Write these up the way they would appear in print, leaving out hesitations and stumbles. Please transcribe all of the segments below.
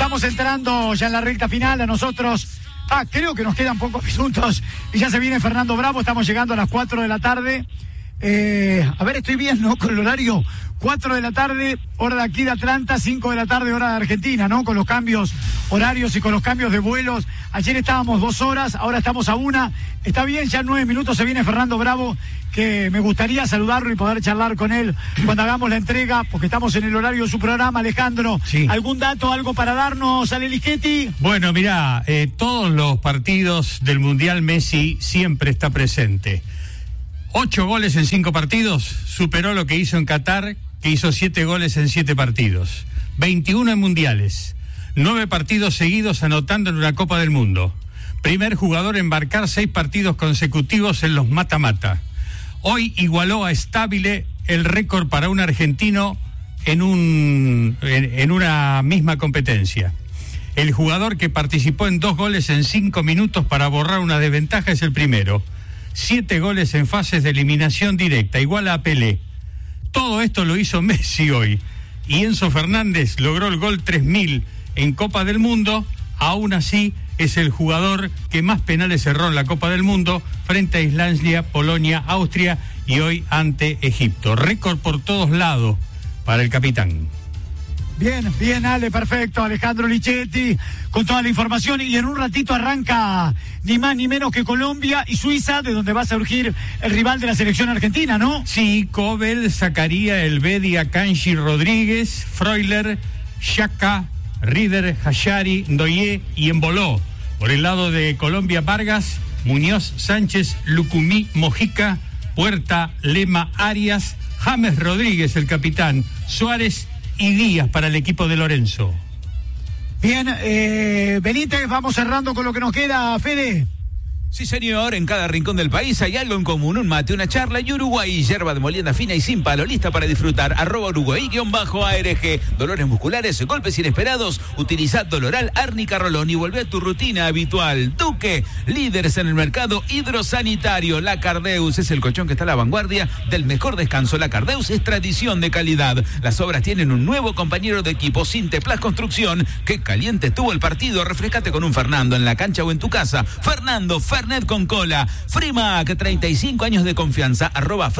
Estamos entrando ya en la recta final. A nosotros, creo que nos quedan pocos minutos y ya se viene Fernando Bravo. Estamos llegando a las 4 de la tarde. A ver, estoy bien, ¿no? Con el horario, 4 de la tarde, hora de aquí de Atlanta, 5 de la tarde, hora de Argentina, ¿no? Con los cambios horarios y con los cambios de vuelos. Ayer estábamos 2 horas, ahora estamos a 1. Está bien, ya en 9 minutos se viene Fernando Bravo, que me gustaría saludarlo y poder charlar con él cuando hagamos la entrega, porque estamos en el horario de su programa. Alejandro, sí. ¿Algún dato, algo para darnos, Ale Ligeti? Bueno, mirá, todos los partidos del Mundial Messi siempre está presente. 8 goles en 5 partidos, superó lo que hizo en Qatar, que hizo 7 goles en 7 partidos. 21 en mundiales, 9 partidos seguidos anotando en una Copa del Mundo. Primer jugador en marcar 6 partidos consecutivos en los mata-mata. Hoy igualó a Stabile el récord para un argentino en una misma competencia. El jugador que participó en 2 goles en 5 minutos para borrar una desventaja es el primero. 7 goles en fases de eliminación directa, igual a Pelé. Todo esto lo hizo Messi hoy. Y Enzo Fernández logró el gol 3000 en Copa del Mundo. Aún así, es el jugador que más penales cerró en la Copa del Mundo frente a Islandia, Polonia, Austria y hoy ante Egipto. Récord por todos lados para el capitán. Bien, Ale, perfecto. Alejandro Ligeti con toda la información. Y en un ratito arranca ni más ni menos que Colombia y Suiza, de donde va a surgir el rival de la selección argentina, ¿no? Sí, Kobel, Zakaria, Elvedia, Kanji, Rodríguez, Freuler, Xhaka, Rieder, Hashari, Ndoye y Emboló. Por el lado de Colombia, Vargas, Muñoz, Sánchez, Lucumí, Mojica, Puerta, Lema, Arias, James Rodríguez, el capitán, Suárez y Díaz para el equipo de Lorenzo. Bien, Benítez, vamos cerrando con lo que nos queda, Fede. Sí, señor, en cada rincón del país hay algo en común, un mate, una charla y Uruguay, yerba de molienda fina y sin palo, lista para disfrutar, @Uruguay_ARG, dolores musculares, golpes inesperados, utiliza Doloral, Árnica, Rolón y volvé a tu rutina habitual. Duque, líderes en el mercado hidrosanitario. La Cardeus es el colchón que está a la vanguardia del mejor descanso. La Cardeus es tradición de calidad. Las obras tienen un nuevo compañero de equipo, Sinteplas Construcción. Qué caliente estuvo el partido, refrescate con un Fernando en la cancha o en tu casa. Fernando, Fernet con cola. Frimac, 35 años de confianza,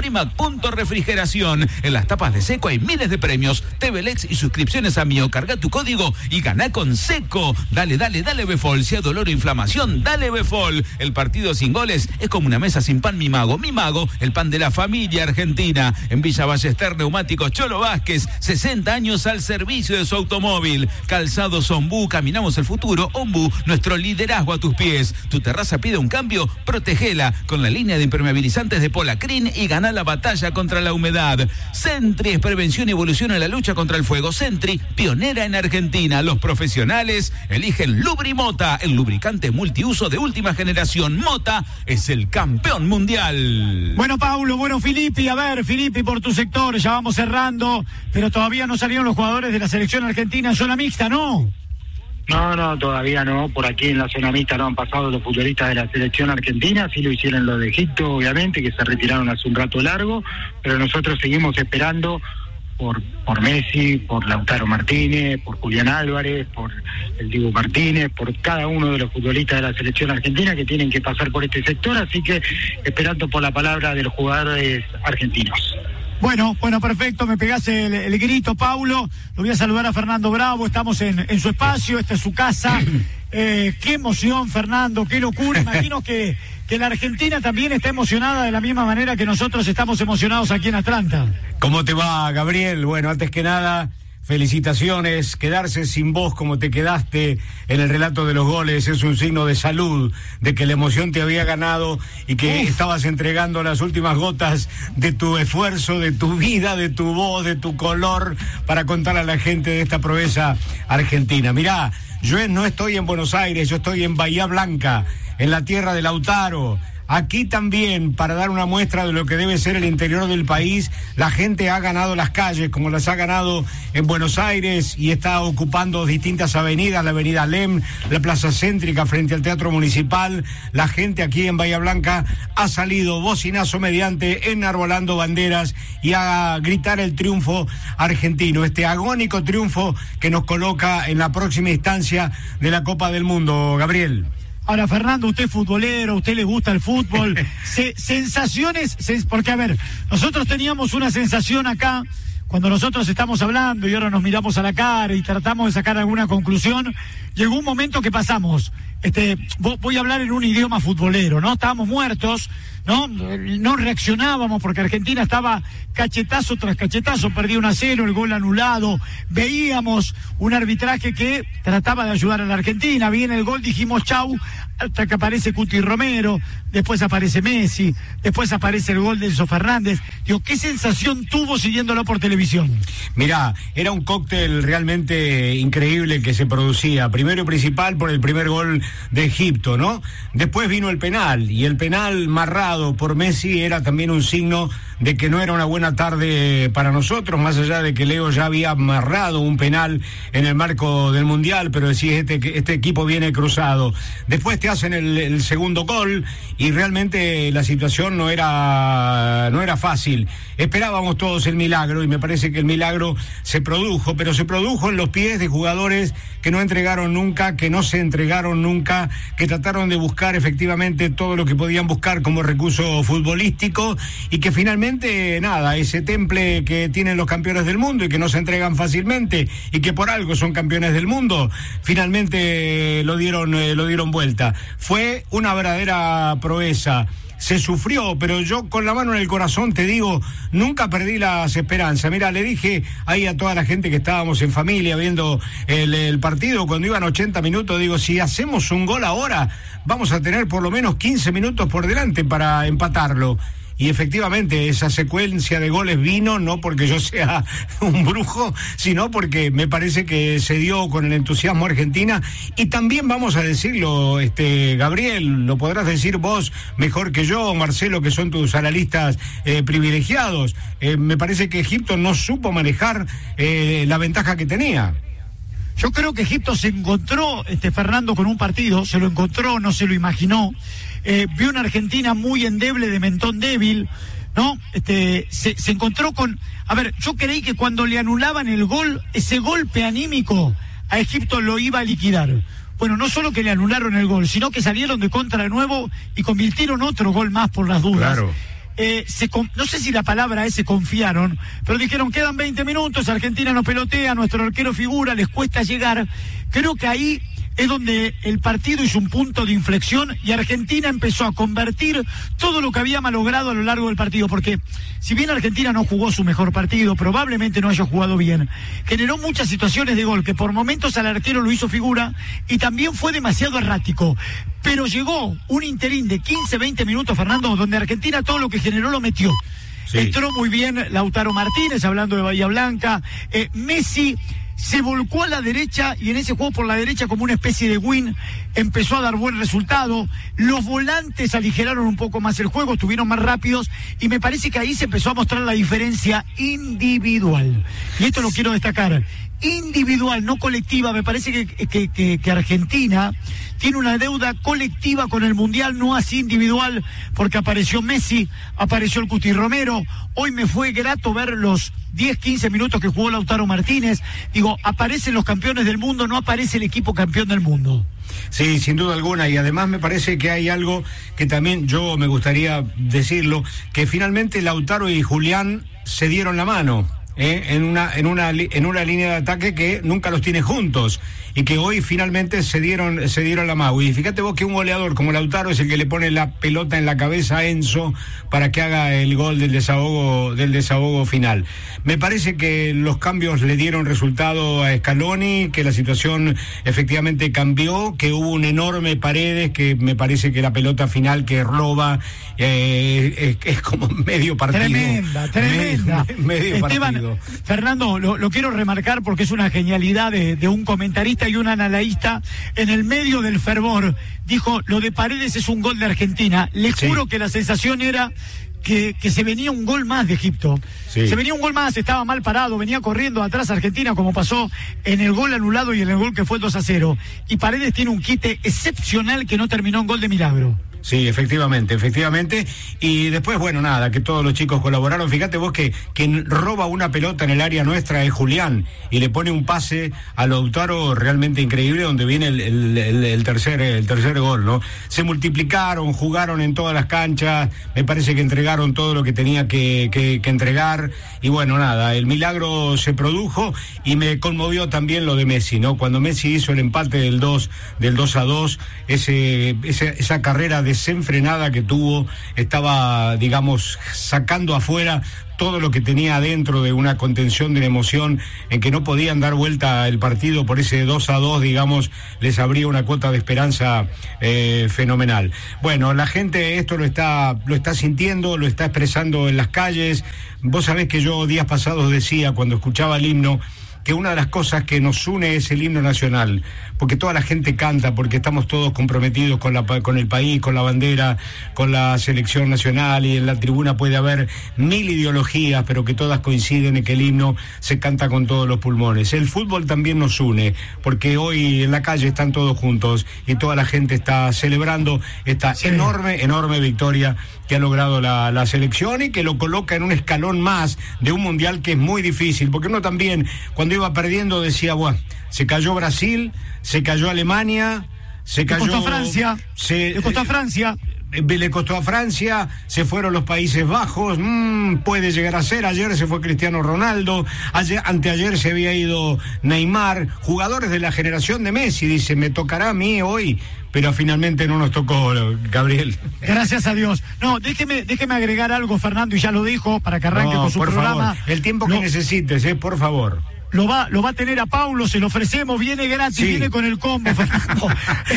@Frimac.refrigeración. En las tapas de Seco hay miles de premios, TVLEX y suscripciones a Mío. Carga tu código y ganá con Seco. Dale Befol, si hay dolor o inflamación, dale Befol. El partido sin goles es como una mesa sin pan, Mi Mago, el pan de la familia argentina. En Villa Ballester, Neumáticos Cholo Vázquez, 60 años al servicio de su automóvil. Calzados Ombú, caminamos el futuro. Ombú, nuestro liderazgo a tus pies. Tu terraza pide un cambio, protégela con la línea de impermeabilizantes de Polacrin y gana la batalla contra la humedad. Sentry es prevención y evolución en la lucha contra el fuego. Sentry, pionera en Argentina. Los profesionales eligen Lubrimota, el lubricante multiuso de última generación. Mota es el campeón mundial. Bueno, Paulo, Filippi, a ver, Filippi, por tu sector, ya vamos cerrando, pero todavía no salieron los jugadores de la selección argentina en zona mixta, ¿no? No, todavía no. Por aquí en la zona mixta no han pasado los futbolistas de la selección argentina. Sí lo hicieron los de Egipto, obviamente, que se retiraron hace un rato largo. Pero nosotros seguimos esperando por Messi, por Lautaro Martínez, por Julián Álvarez, por el Diego Martínez, por cada uno de los futbolistas de la selección argentina que tienen que pasar por este sector. Así que esperando por la palabra de los jugadores argentinos. Bueno, perfecto, me pegás el grito, Paulo. Lo voy a saludar a Fernando Bravo, estamos en su espacio, esta es su casa. Qué emoción, Fernando, qué locura. Imagino que la Argentina también está emocionada de la misma manera que nosotros estamos emocionados aquí en Atlanta. ¿Cómo te va, Gabriel? Bueno, antes que nada, felicitaciones. Quedarse sin voz como te quedaste en el relato de los goles es un signo de salud, de que la emoción te había ganado y que estabas entregando las últimas gotas de tu esfuerzo, de tu vida, de tu voz, de tu color, para contar a la gente de esta proeza argentina. Mirá, yo no estoy en Buenos Aires, yo estoy en Bahía Blanca, en la tierra de Lautaro. Aquí también, para dar una muestra de lo que debe ser el interior del país, la gente ha ganado las calles, como las ha ganado en Buenos Aires, y está ocupando distintas avenidas, la avenida Alem, la plaza céntrica frente al Teatro Municipal. La gente aquí en Bahía Blanca ha salido bocinazo mediante, enarbolando banderas y a gritar el triunfo argentino, este agónico triunfo que nos coloca en la próxima instancia de la Copa del Mundo, Gabriel. Ahora, Fernando, usted es futbolero, a usted le gusta el fútbol. Sensaciones, porque a ver, nosotros teníamos una sensación acá, cuando nosotros estamos hablando y ahora nos miramos a la cara y tratamos de sacar alguna conclusión, llegó un momento que pasamos, voy a hablar en un idioma futbolero, ¿no? Estábamos muertos, ¿no? No reaccionábamos porque Argentina estaba cachetazo tras cachetazo, perdía 1-0, el gol anulado, veíamos un arbitraje que trataba de ayudar a la Argentina, viene el gol, dijimos chau, hasta que aparece Cuti Romero, después aparece Messi, después aparece el gol de Enzo Fernández. Digo, ¿qué sensación tuvo siguiéndolo por televisión? Mirá, era un cóctel realmente increíble que se producía, primero y principal por el primer gol de Egipto, ¿no? Después vino el penal, y el penal marrado por Messi era también un signo de que no era una buena tarde para nosotros, más allá de que Leo ya había amarrado un penal en el marco del Mundial, pero decís, este equipo viene cruzado. Después te hacen el segundo gol y realmente la situación no era fácil. Esperábamos todos el milagro y me parece que el milagro se produjo, pero se produjo en los pies de jugadores que no entregaron nunca, que no se entregaron nunca, que trataron de buscar efectivamente todo lo que podían buscar como recurso futbolístico y que finalmente nada, ese temple que tienen los campeones del mundo y que no se entregan fácilmente y que por algo son campeones del mundo, finalmente lo dieron vuelta. Fue una verdadera proeza. Se sufrió, pero yo con la mano en el corazón te digo, nunca perdí las esperanzas. Mira, le dije ahí a toda la gente que estábamos en familia viendo el partido, cuando iban 80 minutos, digo, si hacemos un gol ahora, vamos a tener por lo menos 15 minutos por delante para empatarlo. Y efectivamente esa secuencia de goles vino no porque yo sea un brujo, sino porque me parece que se dio con el entusiasmo Argentina. Y también vamos a decirlo, Gabriel, lo podrás decir vos mejor que yo, Marcelo, que son tus analistas privilegiados. Me parece que Egipto no supo manejar la ventaja que tenía. Yo creo que Egipto se encontró, Fernando, con un partido, se lo encontró, no se lo imaginó. Vio una Argentina muy endeble, de mentón débil, ¿no? Se encontró con... A ver, yo creí que cuando le anulaban el gol, ese golpe anímico a Egipto lo iba a liquidar. Bueno, no solo que le anularon el gol, sino que salieron de contra de nuevo y convirtieron otro gol más por las dudas. Claro. No sé si la palabra es se confiaron, pero dijeron, quedan 20 minutos, Argentina nos pelotea, nuestro arquero figura, les cuesta llegar. Creo que ahí es donde el partido hizo un punto de inflexión y Argentina empezó a convertir todo lo que había malogrado a lo largo del partido, porque si bien Argentina no jugó su mejor partido, probablemente no haya jugado bien, generó muchas situaciones de gol que por momentos al arquero lo hizo figura y también fue demasiado errático, pero llegó un interín de 15-20 minutos, Fernando, donde Argentina todo lo que generó lo metió. Sí. Entró muy bien Lautaro Martínez, hablando de Bahía Blanca, Messi se volcó a la derecha y en ese juego por la derecha como una especie de win empezó a dar buen resultado. Los volantes aligeraron un poco más el juego, estuvieron más rápidos y me parece que ahí se empezó a mostrar la diferencia individual. Y esto lo quiero destacar. Individual, no colectiva. Me parece que Argentina tiene una deuda colectiva con el Mundial, no así individual, porque apareció Messi, apareció el Cuti Romero. Hoy me fue grato ver los 10-15 minutos que jugó Lautaro Martínez. Digo, aparecen los campeones del mundo, no aparece el equipo campeón del mundo. Sí, sin duda alguna, y además me parece que hay algo que también yo me gustaría decirlo, que finalmente Lautaro y Julián se dieron la mano. En una línea de ataque que nunca los tiene juntos y que hoy finalmente se dieron la mano. Y fíjate vos que un goleador como Lautaro es el que le pone la pelota en la cabeza a Enzo para que haga el gol del desahogo final. Me parece que los cambios le dieron resultado a Scaloni, que la situación efectivamente cambió, que hubo un enorme Paredes, que me parece que la pelota final que roba es como medio partido. Tremenda. Medio partido. acuerdo. Fernando, lo quiero remarcar porque es una genialidad de un comentarista y un analista. En el medio del fervor dijo, lo de Paredes es un gol de Argentina. Les juro que la sensación era que se venía un gol más de Egipto. Se venía un gol más, estaba mal parado, venía corriendo atrás Argentina, como pasó en el gol anulado y en el gol que fue el 2-0. Y Paredes tiene un quite excepcional que no terminó en gol de milagro. Sí, efectivamente. Y después, bueno, nada, que todos los chicos colaboraron. Fíjate vos que quien roba una pelota en el área nuestra es Julián, y le pone un pase a Lautaro realmente increíble, donde viene el tercer gol, ¿no? Se multiplicaron, jugaron en todas las canchas, me parece que entregaron todo lo que tenía que entregar, y bueno, nada, el milagro se produjo, y me conmovió también lo de Messi, ¿no? Cuando Messi hizo el empate del 2-2, esa carrera desenfrenada que tuvo, estaba, digamos, sacando afuera todo lo que tenía adentro de una contención, de una emoción en que no podían dar vuelta el partido. Por ese 2-2, digamos, les abría una cuota de esperanza fenomenal. Bueno, la gente esto lo está sintiendo, lo está expresando en las calles. Vos sabés que yo días pasados decía, cuando escuchaba el himno, que una de las cosas que nos une es el himno nacional, porque toda la gente canta, porque estamos todos comprometidos con el país, con la bandera, con la selección nacional, y en la tribuna puede haber 1000 ideologías, pero que todas coinciden en que el himno se canta con todos los pulmones. El fútbol también nos une, porque hoy en la calle están todos juntos y toda la gente está celebrando esta enorme victoria que ha logrado la selección, y que lo coloca en un escalón más de un mundial que es muy difícil, porque uno también, cuando iba perdiendo, decía, bueno, se cayó Brasil, se cayó Alemania, le costó Francia, le costó a Francia, se fueron los Países Bajos, puede llegar a ser. Ayer se fue Cristiano Ronaldo, anteayer se había ido Neymar, jugadores de la generación de Messi. Dice, me tocará a mí hoy, pero finalmente no nos tocó, Gabriel. Gracias a Dios. No, déjeme agregar algo, Fernando, y ya lo dijo, para que arranque con su programa. Favor, el tiempo que necesites, por favor. Lo va a tener a Paulo, se lo ofrecemos, viene gratis, viene con el combo, Fernando.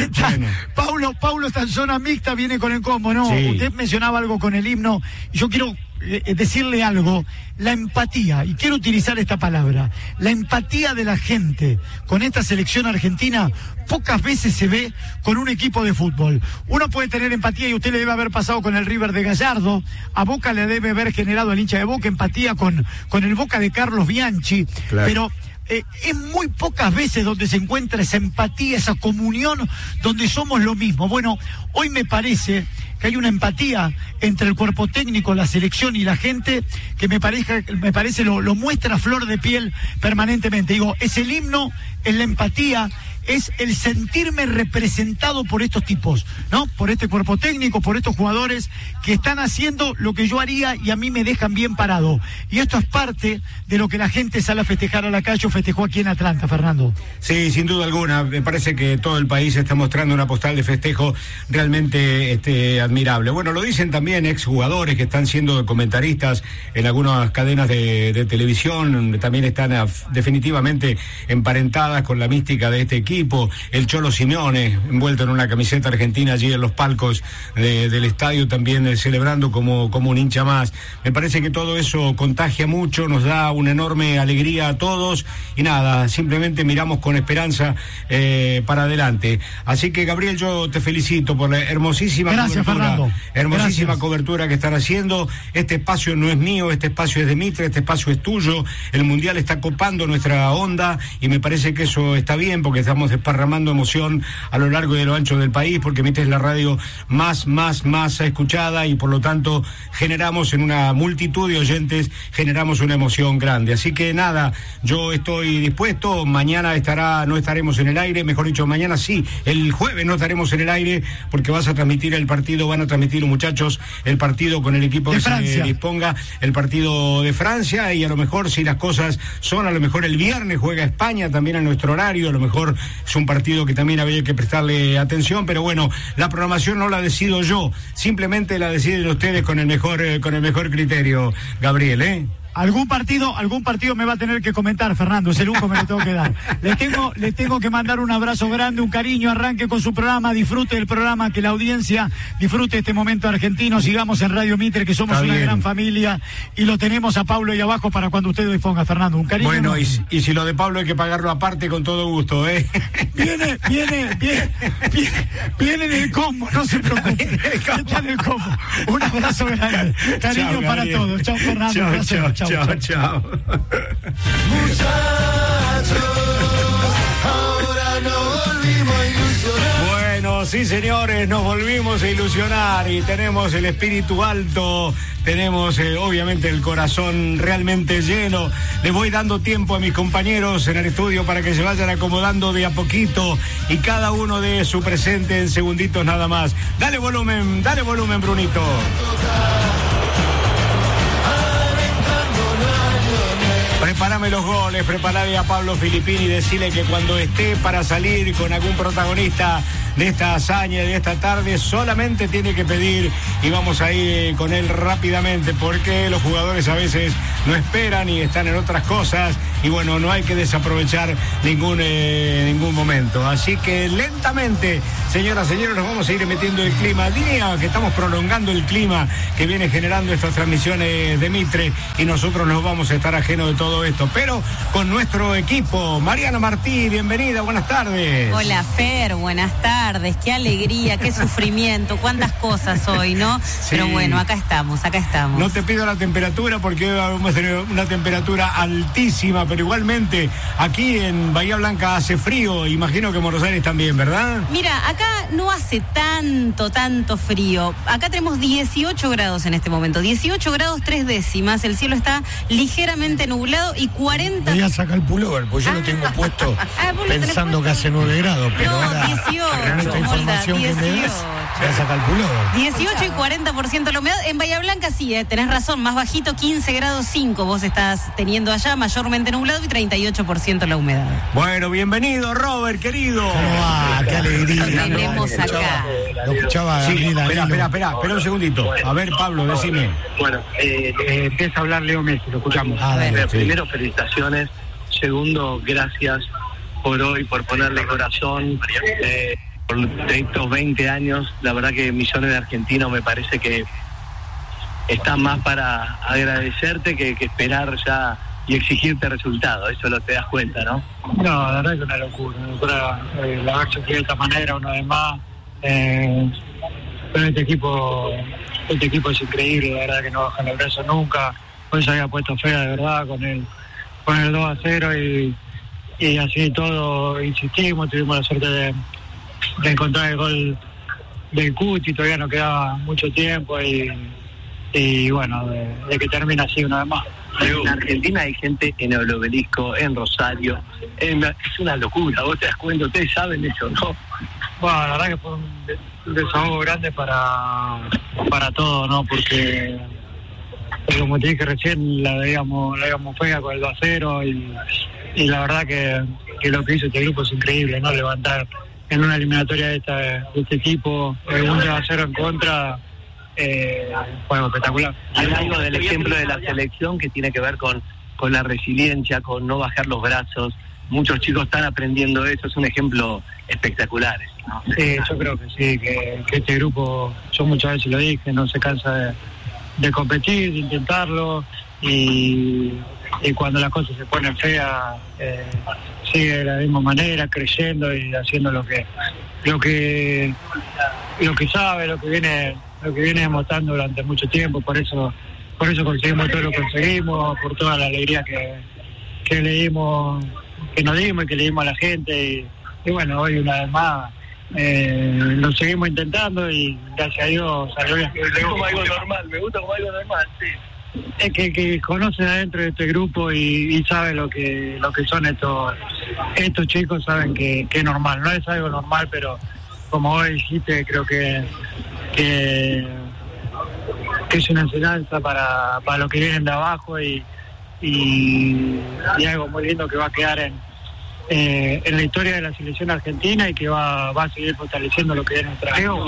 Bueno. Paulo está en zona mixta, viene con el combo, ¿no? Sí. Usted mencionaba algo con el himno, y yo quiero decirle algo, la empatía, y quiero utilizar esta palabra, la empatía de la gente con esta selección argentina pocas veces se ve con un equipo de fútbol. Uno puede tener empatía, y usted le debe haber pasado con el River de Gallardo, a Boca le debe haber generado el hincha de Boca empatía con el Boca de Carlos Bianchi, claro. Pero es muy pocas veces donde se encuentra esa empatía, esa comunión, donde somos lo mismo. Bueno, hoy me parece que hay una empatía entre el cuerpo técnico, la selección y la gente, que me parece lo muestra a flor de piel permanentemente. Digo, es el himno, es la empatía, es el sentirme representado por estos tipos, ¿no? Por este cuerpo técnico, por estos jugadores que están haciendo lo que yo haría y a mí me dejan bien parado. Y esto es parte de lo que la gente sale a festejar a la calle o festejó aquí en Atlanta, Fernando. Sí, sin duda alguna. Me parece que todo el país está mostrando una postal de festejo realmente admirable. Bueno, lo dicen también exjugadores que están siendo comentaristas en algunas cadenas de televisión, también están definitivamente emparentadas con la mística de este equipo. El Cholo Simeone, envuelto en una camiseta argentina allí en los palcos del estadio, también celebrando como un hincha más. Me parece que todo eso contagia mucho, nos da una enorme alegría a todos, y nada, simplemente miramos con esperanza para adelante. Así que, Gabriel, yo te felicito por la hermosísima cobertura que están haciendo. Este espacio no es mío, este espacio es de Mitre, este espacio es tuyo. El Mundial está copando nuestra onda, y me parece que eso está bien, porque estamos desparramando emoción a lo largo y a lo ancho del país, porque Mitre es la radio más escuchada, y por lo tanto generamos en una multitud de oyentes, generamos una emoción grande. Así que nada, yo estoy dispuesto. Mañana no estaremos en el aire, mejor dicho, mañana sí, el jueves no estaremos en el aire, porque vas a transmitir el partido, van a transmitir los muchachos el partido con el equipo que se disponga, el partido de Francia, y a lo mejor, si las cosas son, a lo mejor el viernes juega España también a nuestro horario, a lo mejor es un partido que también había que prestarle atención, pero bueno, la programación no la decido yo, simplemente la deciden ustedes con el mejor criterio, Gabriel, Algún partido me va a tener que comentar, Fernando, ese lujo me lo tengo que dar. Le tengo que mandar un abrazo grande, un cariño, arranque con su programa, disfrute del programa, que la audiencia disfrute este momento argentino, sigamos en Radio Mitre, que somos una gran familia, y lo tenemos a Pablo ahí abajo para cuando usted disponga, Fernando, un cariño. Bueno, y si lo de Pablo hay que pagarlo aparte, con todo gusto, ¿eh? Viene en el combo, no se preocupe, está en el combo. Un abrazo grande, cariño. Chao, para todos. Chao, Fernando. Chao. Muchachos, ahora nos volvimos a ilusionar. Bueno, sí, señores, nos volvimos a ilusionar y tenemos el espíritu alto, tenemos obviamente el corazón realmente lleno. Les voy dando tiempo a mis compañeros en el estudio para que se vayan acomodando de a poquito y cada uno dé su presente en segunditos nada más. Dale volumen, Brunito. Prepárame los goles, preparale a Pablo Filippini y decirle que cuando esté para salir con algún protagonista de esta hazaña, de esta tarde, solamente tiene que pedir y vamos a ir con él rápidamente, porque los jugadores a veces no esperan y están en otras cosas y bueno, no hay que desaprovechar ningún momento. Así que lentamente, señoras, señores, nos vamos a ir metiendo el clima. Diría que estamos prolongando el clima que viene generando estas transmisiones de Mitre y nosotros nos vamos a estar ajenos de todo esto, pero con nuestro equipo. Mariana Martí, bienvenida, buenas tardes. Hola, Fer, buenas tardes, qué alegría, qué sufrimiento, cuántas cosas hoy, ¿no? Sí. Pero bueno, acá estamos. No te pido la temperatura porque hoy vamos a tener una temperatura altísima, pero igualmente aquí en Bahía Blanca hace frío, imagino que en Buenos Aires también, ¿verdad? Mira, acá no hace tanto frío, acá tenemos 18 grados en este momento, 18 grados 3 décimas, el cielo está ligeramente nublado y 40... Voy a sacar el pullover, pues yo lo tengo puesto pensando que hace 9 grados, pero no, ahora 18, con esta información 18. que me das, voy a sacar el pullover. 18 y 40% la humedad. En Bahía Blanca sí, tenés razón, más bajito, 15 grados 5 vos estás teniendo allá, mayormente nublado y 38% la humedad. Bueno, bienvenido, Robert, querido. ¿Cómo va? Qué alegría. Lo tenemos acá. Lo escuchaba. Sí, espera un segundito. A ver, Pablo, decime. Bueno, empieza a hablar Leo Messi, lo escuchamos. Dale, Primero, felicitaciones. Segundo, gracias por hoy, por ponerle corazón. Por estos 20 años, la verdad que millones de argentinos me parece que están más para agradecerte que esperar ya y exigirte resultados. Eso lo te das cuenta, ¿no? No, la verdad que es una locura. La haberse de esta manera una vez más. Pero este equipo es increíble, la verdad que no bajan el brazo nunca. Hoy se había puesto fea de verdad con el 2-0 y así todo insistimos, tuvimos la suerte de encontrar el gol del Cuti, todavía no quedaba mucho tiempo y bueno, de que termina así una vez más. En Argentina hay gente en el Obelisco, en Rosario, es una locura, vos te das cuenta, ustedes saben eso, ¿no? Bueno, la verdad que fue un desahogo grande para todos, ¿no? Porque como te dije recién, la veíamos fea con el 2-0 y la verdad que lo que hizo este grupo es increíble, ¿no? Levantar en una eliminatoria de este equipo, un 2-0 en contra, fue algo espectacular. Hay algo del ejemplo de la selección que tiene que ver con la resiliencia, con no bajar los brazos. Muchos chicos están aprendiendo eso, es un ejemplo espectacular, ¿no? Sí, yo creo que sí, que este grupo, yo muchas veces lo dije, no se cansa de competir, de intentarlo, y cuando las cosas se ponen feas, sigue de la misma manera, creyendo y haciendo lo que sabe, lo que viene demostrando durante mucho tiempo. Por eso conseguimos todo lo que conseguimos, por toda la alegría que le dimos, que nos dimos y que le dimos a la gente, y bueno, hoy una vez más lo seguimos intentando y gracias a Dios salió bien. Me gusta como algo normal, sí. Es que conocen adentro de este grupo y saben lo que son estos chicos, saben que es normal, no es algo normal, pero como vos dijiste, creo que es una enseñanza para los que vienen de abajo y algo muy lindo que va a quedar en la historia de la selección argentina y que va a seguir fortaleciendo lo que viene atrás. Leo,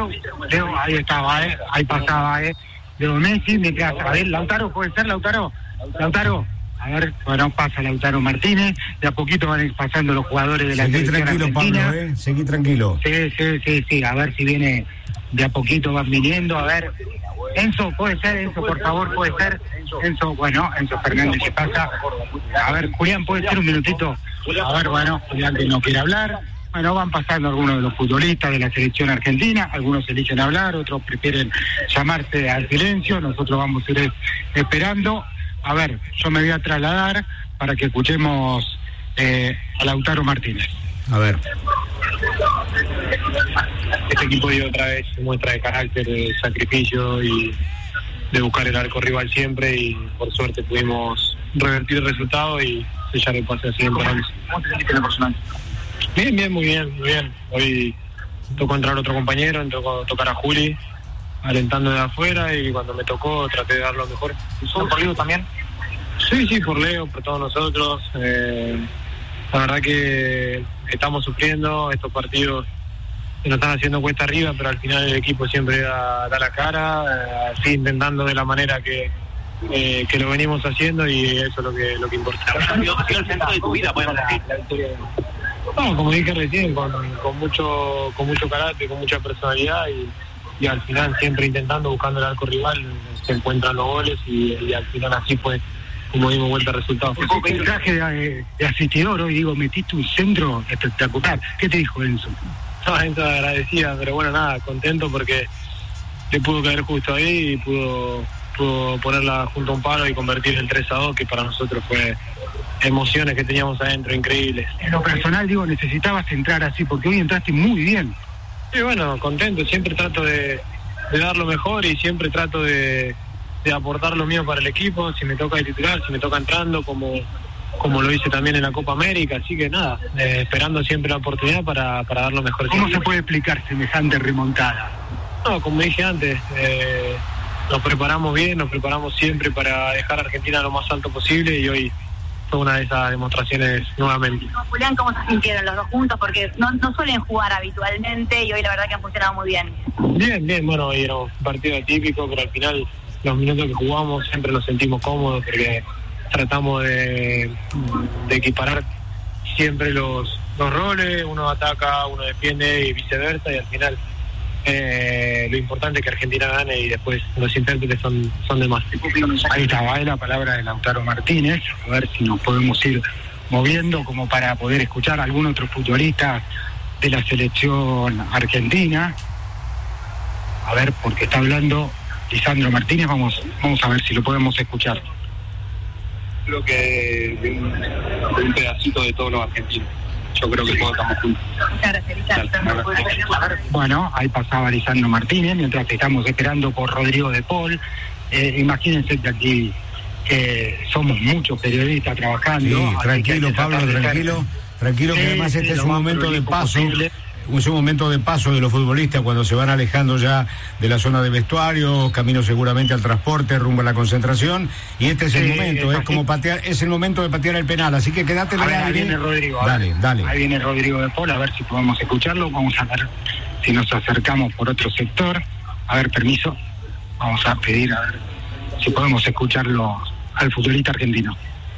Leo, ahí estaba, ahí pasaba, Leo Messi, me queda, a ver, Lautaro, puede ser Lautaro, Lautaro. A ver, bueno, pasa Lautaro Martínez, de a poquito van pasando los jugadores de la Seguí selección tranquilo, argentina. Pablo, seguí tranquilo. Sí, a ver si viene, de a poquito van viniendo, a ver. Enzo, puede ser, Enzo, por favor, puede ser. Enzo, bueno, Enzo Fernández se pasa. A ver, Julián, puede ser un minutito. A ver, bueno, Julián que no quiere hablar. Bueno, van pasando algunos de los futbolistas de la selección argentina, algunos eligen hablar, otros prefieren llamarse al silencio, nosotros vamos a ir esperando. A ver, yo me voy a trasladar para que escuchemos a Lautaro Martínez. A ver. Este equipo dio otra vez muestra de carácter, de sacrificio y de buscar el arco rival siempre, y por suerte pudimos revertir el resultado y sellar el pase así en penales. ¿Cómo te sentiste en lo personal? Bien, muy bien. Hoy tocó entrar otro compañero, tocó tocar a Juli, alentando de afuera, y cuando me tocó traté de dar lo mejor. ¿Son por Leo también? Sí, por Leo, por todos nosotros. La verdad que estamos sufriendo estos partidos, se nos están haciendo cuesta arriba, pero al final el equipo siempre da la cara, así intentando de la manera que lo venimos haciendo, y eso es lo que importa. ¿Ha sido el centro de tu vida, podemos decir, la victoria? No, como dije recién, con mucho carácter, con mucha personalidad, y al final siempre intentando, buscando el arco rival, se encuentran los goles, y al final así fue como dimos vuelta al resultado. El traje de asistidor hoy, digo, metiste un centro espectacular. ¿Qué te dijo Enzo? No, Enzo agradecida, pero bueno, nada, contento porque le pudo caer justo ahí y pudo ponerla junto a un palo y convertir el 3-2, que para nosotros fue emociones que teníamos adentro increíbles. En lo personal, digo, necesitabas entrar así, porque hoy entraste muy bien. Sí, bueno, contento, siempre trato de dar lo mejor, y siempre trato de aportar lo mío para el equipo, si me toca de titular, si me toca entrando, como lo hice también en la Copa América, así que nada, esperando siempre la oportunidad para dar lo mejor. ¿Cómo se puede explicar semejante remontada? No, como dije antes, nos preparamos bien, nos preparamos siempre para dejar a Argentina lo más alto posible, y hoy fue una de esas demostraciones nuevamente. Julián, ¿cómo se sintieron los dos juntos? Porque no suelen jugar habitualmente, y hoy la verdad que han funcionado muy bien. Bien, bueno, hoy era un partido atípico, pero al final los minutos que jugamos siempre nos sentimos cómodos, porque tratamos de equiparar siempre los roles, uno ataca, uno defiende y viceversa, y al final lo importante es que Argentina gane, y después los intérpretes son demás. Ahí estaba la palabra de Lautaro Martínez, a ver si nos podemos ir moviendo como para poder escuchar a algún otro futbolista de la selección argentina. A ver, porque está hablando Lisandro Martínez, vamos a ver si lo podemos escuchar. Creo que de un pedacito de todos los argentinos. Yo creo que todos estamos juntos. Muchas gracias. Bueno, ahí pasaba Lisandro Martínez, mientras estamos esperando por Rodrigo de Paul. Imagínense que aquí somos muchos periodistas trabajando. Sí, tranquilo, Pablo, tranquilo, que además este es un momento de paso. Es un momento de paso de los futbolistas cuando se van alejando ya de la zona de vestuario, camino seguramente al transporte, rumbo a la concentración, y este es el momento, es como patear, es el momento de patear el penal, así que quédate. Ahí viene Rodrigo. Dale. Ahí viene Rodrigo de Paul, a ver si podemos escucharlo, vamos a ver si nos acercamos por otro sector. A ver, permiso, vamos a pedir a ver si podemos escucharlo al futbolista argentino.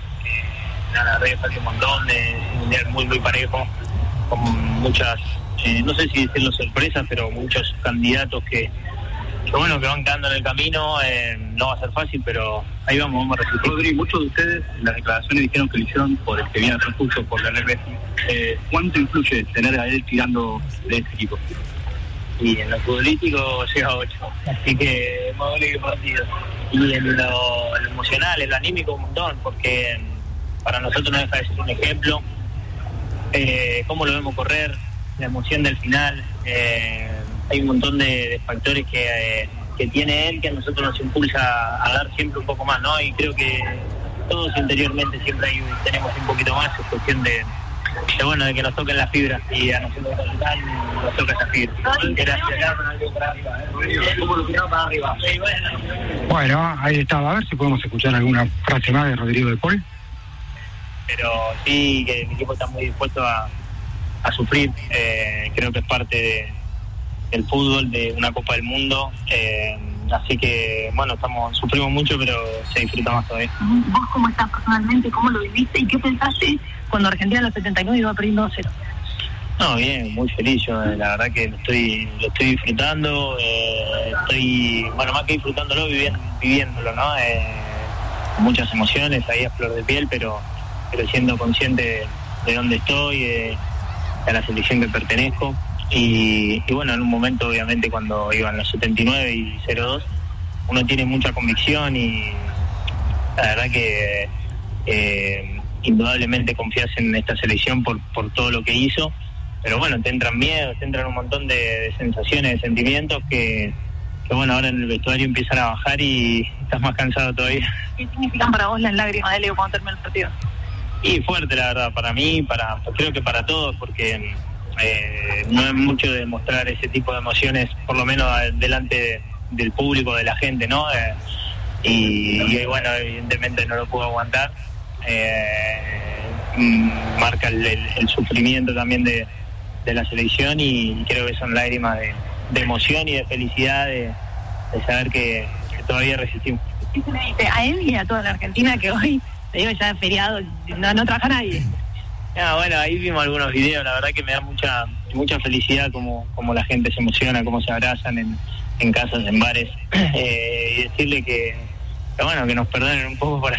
La verdad que un montón, de un mundial muy parejo, con muchas, no sé si decirlo sorpresas, pero muchos candidatos que van quedando en el camino. No va a ser fácil, pero ahí vamos a resistir. Rodri, muchos de ustedes en las declaraciones dijeron que lo hicieron por el que viene a transcurso, por Lionel Messi. ¿Cuánto influye tener a él tirando de este equipo? Y en lo futbolístico llega a 8, así que más vale que partido. Y en lo emocional, en lo anímico un montón, porque para nosotros no deja de ser un ejemplo. Cómo lo vemos correr, la emoción del final, hay un montón de factores que tiene él, que a nosotros nos impulsa a dar siempre un poco más, ¿no? Y creo que todos interiormente siempre tenemos un poquito más, es cuestión de que nos toquen las fibras, y a nosotros nos toca esa fibra. Bueno, ahí estaba, a ver si podemos escuchar alguna frase más de Rodrigo de Paul. Pero sí, que el equipo está muy dispuesto a sufrir, creo que es parte del fútbol, de una Copa del Mundo, Así que, bueno, sufrimos mucho, pero se disfruta más todavía. ¿Vos cómo estás personalmente? ¿Cómo lo viviste? ¿Y qué pensaste cuando Argentina en los 79 iba perdiendo 2-0? No, bien, muy feliz. Yo la verdad que lo estoy disfrutando. Más que disfrutándolo, viviéndolo, ¿no? Muchas emociones ahí a flor de piel, pero siendo consciente de dónde estoy, de la selección que pertenezco. Y bueno, en un momento, obviamente, cuando iban los 79 y 0-2, uno tiene mucha convicción y la verdad que indudablemente confías en esta selección por todo lo que hizo. Pero bueno, te entran miedos, te entran un montón de sensaciones, de sentimientos que bueno, ahora en el vestuario empiezan a bajar y estás más cansado todavía. ¿Qué significan para vos las lágrimas de Leo cuando termina el partido? Y fuerte, la verdad, para mí, creo que para todos, porque no es mucho de mostrar ese tipo de emociones, por lo menos delante del público, de la gente, ¿no? Y bueno, evidentemente no lo puedo aguantar. Marca el sufrimiento también de la selección y creo que son lágrimas de emoción y de felicidad de saber que todavía resistimos. ¿Qué se le dice a él y a toda la Argentina que hoy, te digo, ya es feriado, no trabaja nadie? Bueno, ahí vimos algunos videos, la verdad que me da mucha felicidad como la gente se emociona, cómo se abrazan en casas, en bares, y decirle que nos perdonen un poco por